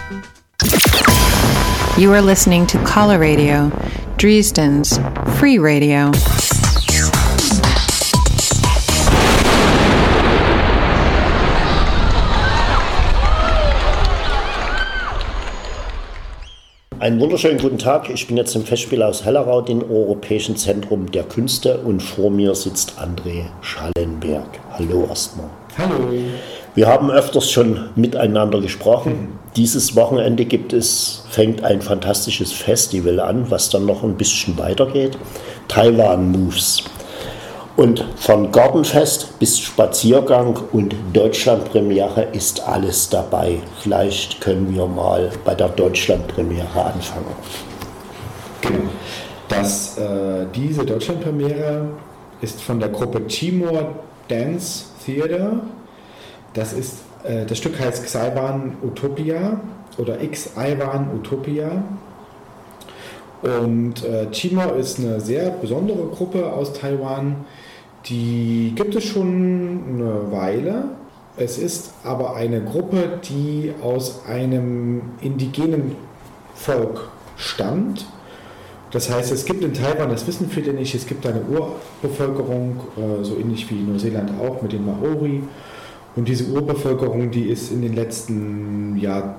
You are listening to Caller Radio, Dresden's free radio. Einen wunderschönen guten Tag. Ich bin jetzt im Festspielhaus Hellerau, dem Europäischen Zentrum der Künste, und vor mir sitzt André Schallenberg. Hallo erstmal. Hallo. Wir haben öfters schon miteinander gesprochen. Dieses Wochenende fängt ein fantastisches Festival an, was dann noch ein bisschen weitergeht. Taiwan Moves. Und von Gartenfest bis Spaziergang und Deutschlandpremiere ist alles dabei. Vielleicht können wir mal bei der Deutschlandpremiere anfangen. Genau. Diese Deutschlandpremiere ist von der Gruppe Timor Dance Theater. Das Stück heißt Xaiwan Utopia oder Xaiwan Utopia. Und Timor ist eine sehr besondere Gruppe aus Taiwan. Die gibt es schon eine Weile. Es ist aber eine Gruppe, die aus einem indigenen Volk stammt. Das heißt, es gibt in Taiwan, das wissen viele nicht, es gibt eine Urbevölkerung, so ähnlich wie Neuseeland auch mit den Maori. Und diese Urbevölkerung, die ist in den letzten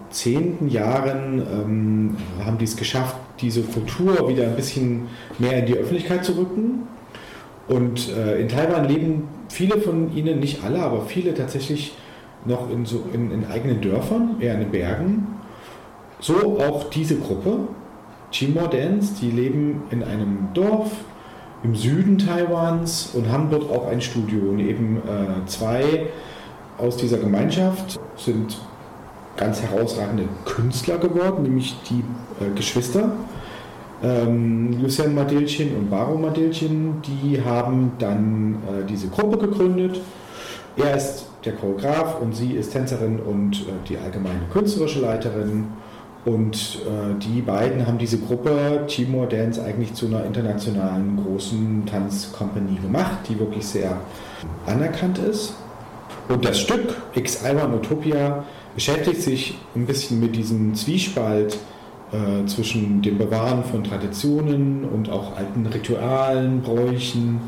Jahren, haben die es geschafft, diese Kultur wieder ein bisschen mehr in die Öffentlichkeit zu rücken. Und in Taiwan leben viele von ihnen, nicht alle, aber viele tatsächlich noch in eigenen Dörfern, eher in den Bergen. So auch diese Gruppe, Timor Dance, die leben in einem Dorf im Süden Taiwans und haben dort auch ein Studio. Und eben zwei aus dieser Gemeinschaft sind ganz herausragende Künstler geworden, nämlich die Geschwister Lucien Madilchen und Baro Madilchen. Die haben dann diese Gruppe gegründet. Er ist der Choreograf und sie ist Tänzerin und die allgemeine künstlerische Leiterin. Und die beiden haben diese Gruppe Timor Dance eigentlich zu einer internationalen großen Tanzcompany gemacht, die wirklich sehr anerkannt ist. Und das Stück Xaiwan Utopia beschäftigt sich ein bisschen mit diesem Zwiespalt zwischen dem Bewahren von Traditionen und auch alten Ritualen, Bräuchen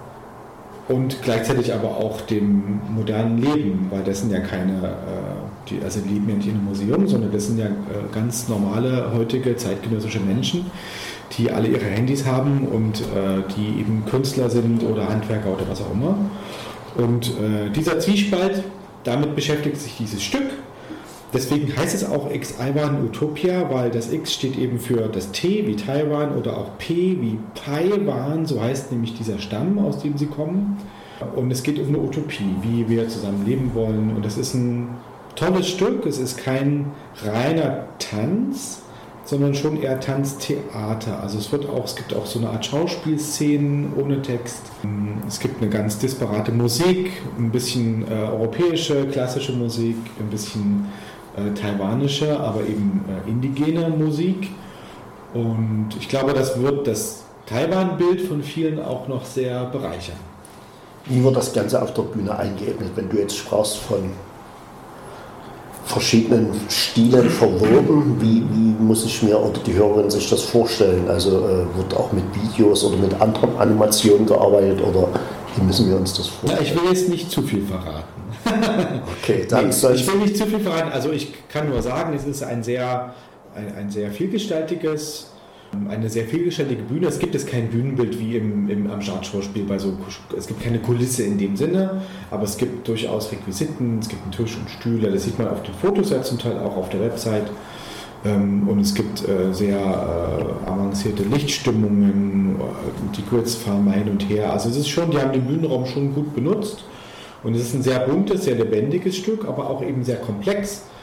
und gleichzeitig aber auch dem modernen Leben, weil das sind ja keine, die leben ja nicht in einem Museum, sondern das sind ja ganz normale, heutige, zeitgenössische Menschen, die alle ihre Handys haben und die eben Künstler sind oder Handwerker oder was auch immer. Und dieser Zwiespalt, damit beschäftigt sich dieses Stück. Deswegen heißt es auch Xaiwan Utopia, weil das X steht eben für das T wie Taiwan oder auch P wie Paiwan, so heißt nämlich dieser Stamm, aus dem sie kommen. Und es geht um eine Utopie, wie wir zusammen leben wollen. Und das ist ein tolles Stück, es ist kein reiner Tanz, sondern schon eher Tanztheater. Also es gibt auch so eine Art Schauspielszenen ohne Text. Es gibt eine ganz disparate Musik, ein bisschen europäische, klassische Musik, ein bisschen taiwanische, aber eben indigene Musik. Und ich glaube, das wird das Taiwan-Bild von vielen auch noch sehr bereichern. Wie wird das Ganze auf der Bühne eingeebnet, wenn du jetzt sprachst von verschiedenen Stilen verwoben? Wie muss ich mir oder die Hörerin sich das vorstellen? Also wird auch mit Videos oder mit anderen Animationen gearbeitet oder wie müssen wir uns das vorstellen? Ja, ich will jetzt nicht zu viel verraten. Okay, dann ich will nicht zu viel verraten. Also ich kann nur sagen, es ist eine sehr vielgestaltige Bühne. Es gibt jetzt kein Bühnenbild wie am Schauspiel es gibt keine Kulisse in dem Sinne, aber es gibt durchaus Requisiten, es gibt einen Tisch und Stühle, das sieht man auf den Fotos ja zum Teil auch auf der Website. Und es gibt sehr avancierte Lichtstimmungen, die Grids fahren hin und her. Also es ist schon, die haben den Bühnenraum schon gut benutzt und es ist ein sehr buntes, sehr lebendiges Stück, aber auch eben sehr komplex.